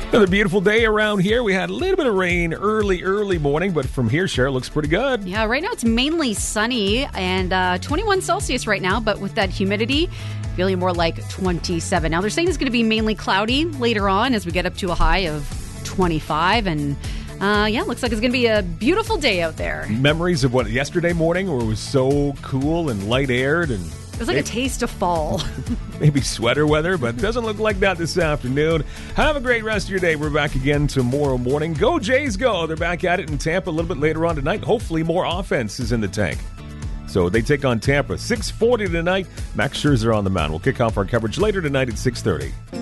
Another beautiful day around here. We had a little bit of rain early morning, but from here, Cher, it looks pretty good. Yeah, right now it's mainly sunny and 21 Celsius right now, but with that humidity, feeling more like 27. Now, they're saying it's going to be mainly cloudy later on as we get up to a high of 25. And yeah, looks like it's going to be a beautiful day out there. Memories of what, yesterday morning where it was so cool and light-aired and... It was like a taste of fall. Maybe sweater weather, but it doesn't look like that this afternoon. Have a great rest of your day. We're back again tomorrow morning. Go Jays, go! They're back at it in Tampa a little bit later on tonight. Hopefully more offense is in the tank. So they take on Tampa. 6:40 tonight. Max Scherzer on the mound. We'll kick off our coverage later tonight at 6:30.